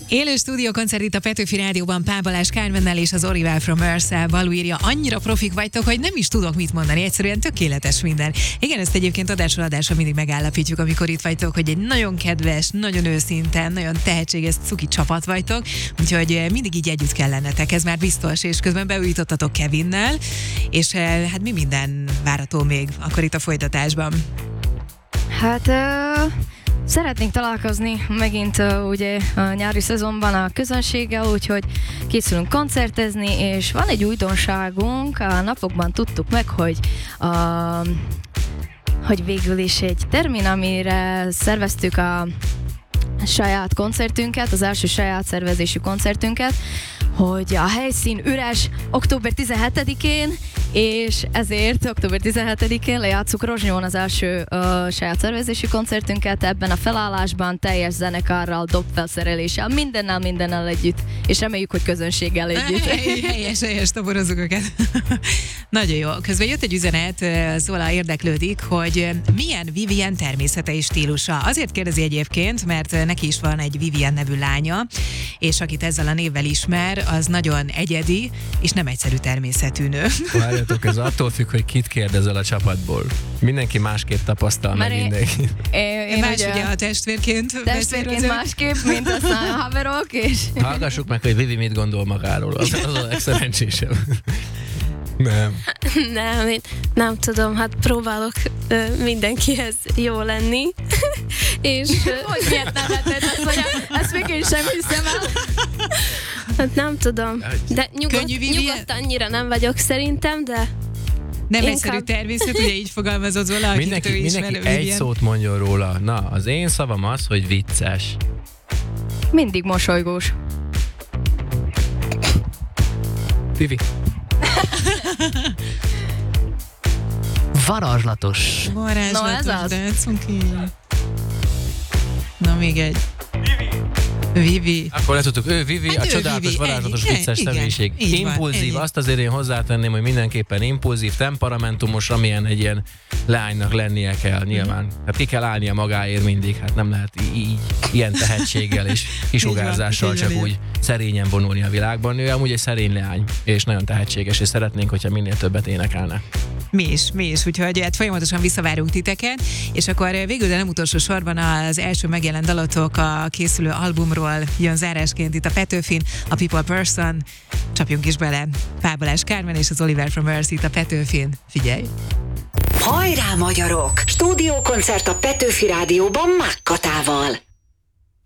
Élő stúdiókoncert itt a Petőfi Rádióban Pál Balázs Kármennel és az Oliver from Earth-szel. Balú írja, annyira profik vagytok, hogy nem is tudok mit mondani, egyszerűen tökéletes minden. Igen, ezt egyébként adásról adásra mindig megállapítjuk, amikor itt vagytok, hogy egy nagyon kedves, nagyon őszinte, nagyon tehetséges cuki csapat vagytok, úgyhogy mindig így együtt kell lennetek, ez már biztos, és közben beújítottatok Kevinnel, és hát mi minden várható még akkor itt a folytatásban? Hát szeretnénk találkozni megint ugye a nyári szezonban a közönséggel, úgyhogy készülünk koncertezni, és van egy újdonságunk, a napokban tudtuk meg, hogy végül is egy termin, amire szerveztük a saját koncertünket, az első saját szervezésű koncertünket, hogy a helyszín üres október 17-én, és ezért október 17-én lejátszuk Rozsnyón az első saját szervezésű koncertünket ebben a felállásban, teljes zenekarral, dobfelszereléssel, mindennel együtt, és reméljük, hogy közönséggel együtt. Helyes, toborozzuk őket. Nagyon jó. Közben jött egy üzenet, Zola érdeklődik, hogy milyen Vivien természete és stílusa. Azért kérdezi egyébként, mert neki is van egy Vivien nevű lánya, és akit ezzel a névvel ismer, az nagyon egyedi, és nem egyszerű természetű nő. Várjatok, ez attól függ, hogy kit kérdezel a csapatból. Mindenki másképp tapasztal meg mindenki. Én más ugye a testvérként másképp, mint aztán a haverok, és... Hallgassuk meg, hogy Vivi mit gondol magáról. Az a legszerencsésebb. Nem, én nem tudom, hát próbálok mindenkihez jó lenni, és... Hogy miért nem letted azt, hogy ezt még én sem hiszem el. Hát nem tudom, de nyugodt annyira nem vagyok szerintem, de... Nem egyszerű természet, ugye így fogalmazott volna, mindenki egy szót mondjon róla. Na, az én szavam az, hogy vicces. Mindig mosolygós. Vivi. Varázslatos. No, ez az. De Na, még egy. Vivi. Akkor letudtuk, ő Vivi, hát a csodálatos, Vivi, varázslatos, vicces személyiség. Impulzív, azt azért én hozzátenném, hogy mindenképpen impulzív, temperamentumos, amilyen egy ilyen leánynak lennie kell, nyilván. Hát ki kell állnia magáért mindig, hát nem lehet így ilyen tehetséggel és kisugárzással csak úgy szerényen vonulni a világban. Ő amúgy egy szerény leány, és nagyon tehetséges, és szeretnénk, hogyha minél többet énekelne. Mi is, úgyhogy hát folyamatosan visszavárunk titeket, és akkor végül, de nem utolsó sorban az első megjelent dalotok a készülő albumról jön zárásként itt a Petőfin, a People Person. Csapjunk is bele. Pál Balázs Kármen és az Oliver from Earth itt a Petőfin. Figyelj! Hajrá, magyarok! Stúdiókoncert a Petőfi Rádióban Mákkatával.